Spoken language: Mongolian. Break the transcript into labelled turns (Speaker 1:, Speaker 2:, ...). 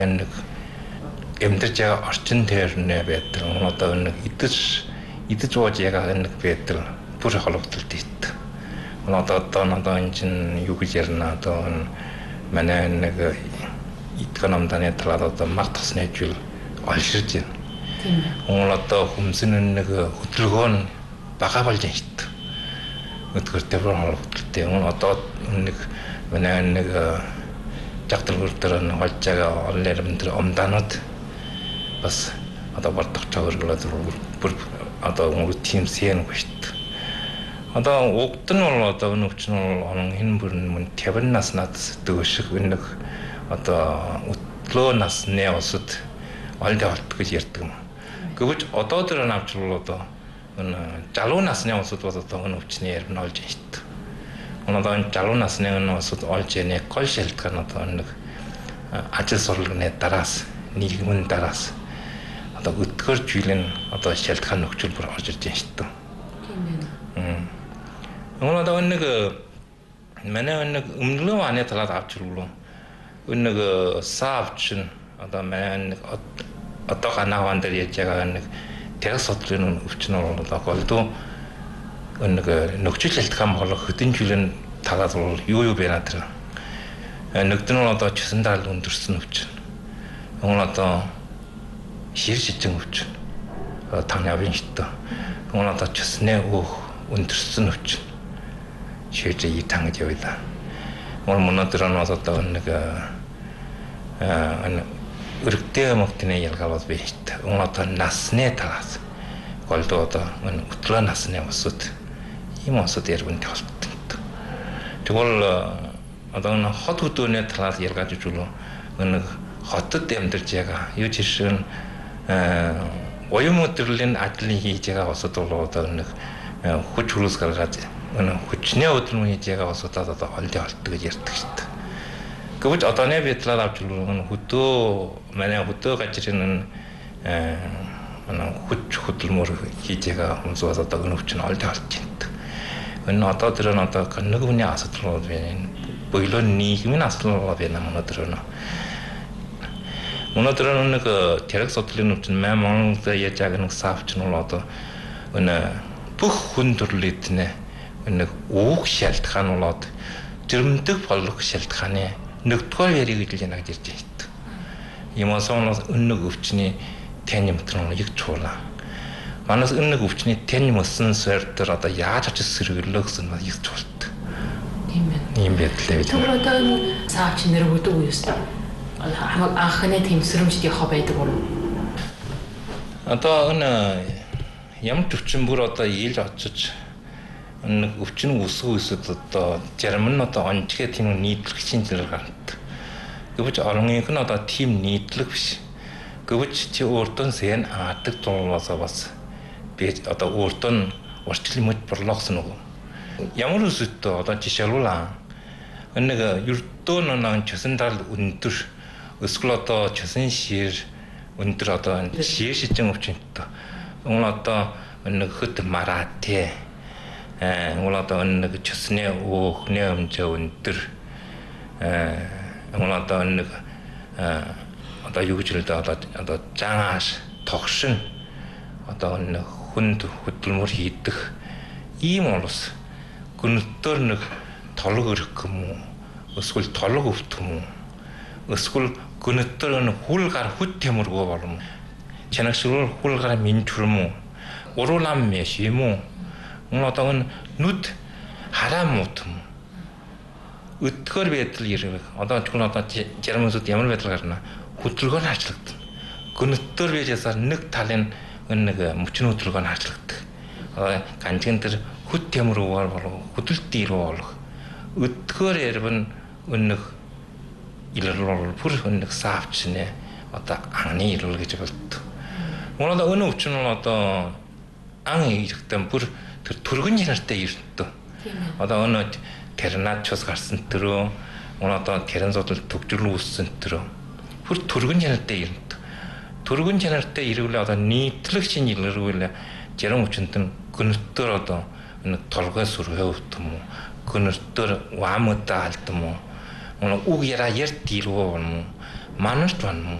Speaker 1: нэг эмдэрж байгаа орчин тойрны байдал одоо нэг идэж ууж байгаа нэг байдал бүр холбогдолт ит. Одоо энэ чинь юу гэж ярина одоо манай нэг экономданы талаар одоо мар тосны жил олширж байна. Тийм. Одоо хүмсэн нэг хөдөлгөөн нь бага болж байна шүү дээ. Өдгөр төвөр холбогдолтой. Одоо нэг манай нэг жагталгуур дээр нь болж байгаа олон нэрмэн төр омданууд бас одоо бардагчаар бүр одоо тийм сэн шүү дээ. Одоо угд нь бол одоо өнөөч нь энэ бүрэн 50 наснаас дөөших нэг одоо өтлөө насны усад олд гэж ярьдаг юм. Гэвч одоо тэр навчрал одоо залуу насны усад бол одоо өнөөчний ярим олж байна шүү дээ. Одоо залуу насны усад олж яах гол шалтгаан одоо нэг ажил сурлагын дараас нийгмийн дараас одоо өдгөр жилийн одоо шалтгаан нөхцөл бүр орж ирж байна шүү дээ. Одоо нэг манай нэг өмнө оны талаар авчруулсан. Нэг савч одоо манай нэг одоо ганаван дээр яж байгаа нэг тэрс судлын өвчин одоо голдуу нэг нөхцөл шалтгаан болох хэдэн жилийн талаар юу байна тэр. Нэгдүгээр нь одоо чисэн даал өндөрсөн өвчин. Одоо шир шижин өвчин. Танавын шүү дээ. Одоо чисний өндөрсөн өвчин. Шийдэж тангаж явлаа. Өнөөдөр нь одоо нэг өргөдөө мөгтний ялгаалт байна шүү дээ. Одоо насны талаас голдуу одоо өтлөө насны усуд ийм усуд ярвантай холбоотой. Тэгвэл одоо хот хөдөөний талаас ялгааж үзвэл нэг хотод амьдарч байгаа юу жишээ нь оюун өдрлийн ажлыг хийж байгаа усуд бол одоо нэг хүч хөрөөс гаргаад хүчний өдрөм хийж байгаа усуд одоо олдын олтдог гэж ярьдаг шүү дээ. Гэвч одооны байдлаар авч хөдөө манай хөдөө гажрын хүч хөдөлмөр хийж байгаа хүмүүс одоо өнөвч нь олдын олж байна. Одоо тэр нь одоо нэг хүний асуудал байна. Боёлоо нийгмийн асуудал байна өнөөдөр нь. Өнөөдөр нэг тэрэг судлалын өвчин Монголд яаж байгаа нэг савч нь одоо бүх хүн төрлөд нэг үүх шалтгаан болоод жирэмдэг болох шалтгааны нэгдүгээр яриг гэж нагж ирж байна. Ямаасоос өнөг өвчний тань мэтрэн яг чуулаа. Манаас өнөг өвчний тань мөсөн сэрдэр одоо яаж очиж сэргэлөө гэсэн нь яг чуулт. Тийм ээ. Ийм байдлаа.
Speaker 2: Тэр одоо цаач нэр өгдөг үү ёстой. Анхны тийм сэрэмжт явах байдаг уу?
Speaker 1: Одоо ямар төвчин бүр одоо ийлж очиж өвчин үсгөөсөд одоо зарим нь одоо онцгой тийм нийтлэгчийн зэрэг гарт. Гэвч ороныг нь одоо тийм нийтлэг биш. Гэвч чи өөртөө сэн аадаг тулаасаа бас би одоо өөртөө урчлын мэд борлогсон уу. Ямар үсэд одоо жишээлбэл нэг ердөө нон часан дал өндөр өсгөл одоо часан шир өндөр одоо шир шижин өвчнөд. Одоо нэг хөт мараатэй одоо нэг часны өөхний хэмжээ өндөр одоо нэг одоо юу гэж хэлдэг одоо жааш тогшин одоо нэг хүнд хөдөлмөр хийдэг ийм улс гүнтээр нэг толог өрөх юм уу эсвэл толог өвдөх юм уу эсвэл гүнтээр нэг хүл гар хүд тэмэргүй болом чанагшруу хүл гар минжүр юм уу уруулам мэш юм уу одоо нүд хараа муутам өдгөр байдал ирэх одоо чүн одоо жармсууд ямар байдал гарна хөдөлгөөн хаажлагдана гүнтээр байжсаар нэг талын нэг мөчн хөдөлгөөн хаажлагдаг ганжин тэр хөд тэмрүүгээр болов хөдөлт дээрөө болох өдгөр ярвэн өнөх илэрл бүр өнөх савч нэ одоо аны илэрл гэж болдог. Одоо өнөө өвчин нь одоо ан ирэхтэн бүр тэр төргөн чанартай ирдэ. Одоо өнөө тернатчус гарсан төрөө одоо терэн зодол төгжрөл үүссэн төрөө бүр төргөн чанартай ирдэ. Төргөн чанартай ирвэл одоо нийтлэг шин илэрвэл жарам өвчнөд нь гүнтээр одоо толгой сүрхээ өвтөм үү гүнтээр вамудаа алдам уу үг яра ярт ирвэ юм манарт байна мөн